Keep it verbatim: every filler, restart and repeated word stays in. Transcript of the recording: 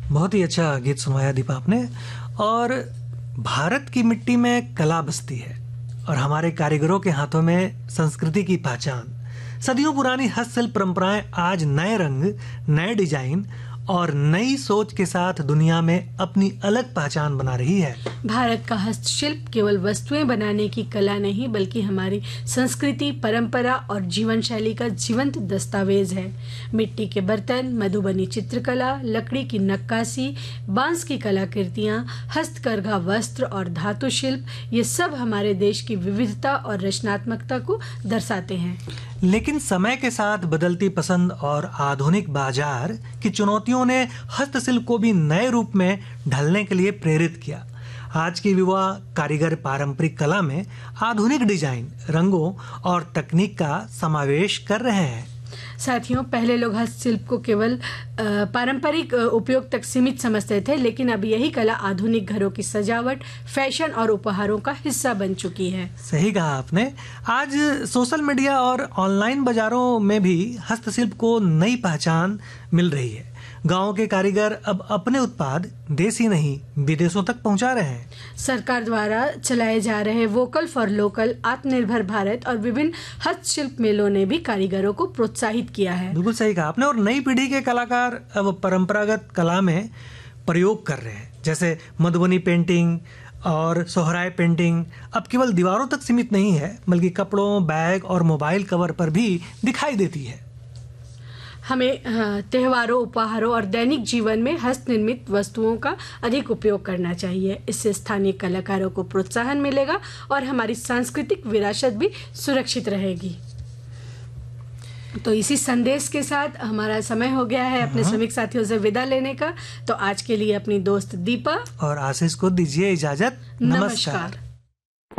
बहुत ही अच्छा गीत सुनाया दीपा आपने। और भारत की मिट्टी में कला बसती है और हमारे कारीगरों के हाथों में संस्कृति की पहचान। सदियों पुरानी हस्तशिल्प परंपराएं आज नए रंग, नए डिजाइन और नई सोच के साथ दुनिया में अपनी अलग पहचान बना रही है। भारत का हस्तशिल्प केवल वस्तुएं बनाने की कला नहीं बल्कि हमारी संस्कृति, परंपरा और जीवन शैली का जीवंत दस्तावेज है। मिट्टी के बर्तन, मधुबनी चित्रकला, लकड़ी की नक्काशी, बांस की कलाकृतियां, हस्तकरघा वस्त्र और धातु शिल्प, ये सब हमारे देश की विविधता और रचनात्मकता को दर्शाते हैं। लेकिन समय के साथ बदलती पसंद और आधुनिक बाजार की चुनौतियों ने हस्तशिल्प को भी नए रूप में ढलने के लिए प्रेरित किया। आज के युवा कारीगर पारंपरिक कला में आधुनिक डिजाइन, रंगों और तकनीक का समावेश कर रहे हैं। साथियों, पहले लोग हस्तशिल्प को केवल पारंपरिक उपयोग तक सीमित समझते थे, लेकिन अब यही कला आधुनिक घरों की सजावट, फैशन और उपहारों का हिस्सा बन चुकी है। सही कहा आपने। आज सोशल मीडिया और ऑनलाइन बाजारों में भी हस्तशिल्प को नई पहचान मिल रही है। गांव के कारीगर अब अपने उत्पाद देश ही नहीं विदेशों तक पहुंचा रहे हैं। सरकार द्वारा चलाए जा रहे वोकल फॉर लोकल, आत्मनिर्भर भारत और विभिन्न हस्तशिल्प मेलों ने भी कारीगरों को प्रोत्साहित किया है। बिल्कुल सही कहा आपने। और नई पीढ़ी के कलाकार अब परंपरागत कला में प्रयोग कर रहे हैं, जैसे मधुबनी पेंटिंग और सोहराय पेंटिंग अब केवल दीवारों तक सीमित नहीं है बल्कि कपड़ों, बैग और मोबाइल कवर पर भी दिखाई देती है। हमें त्योहारों, उपहारों और दैनिक जीवन में हस्त निर्मित वस्तुओं का अधिक उपयोग करना चाहिए। इससे स्थानीय कलाकारों को प्रोत्साहन मिलेगा और हमारी सांस्कृतिक विरासत भी सुरक्षित रहेगी। तो इसी संदेश के साथ हमारा समय हो गया है अपने श्रमिक साथियों से विदा लेने का। तो आज के लिए अपनी दोस्त दीपा और आशीष को दीजिए इजाजत। नमस्कार, नमस्कार।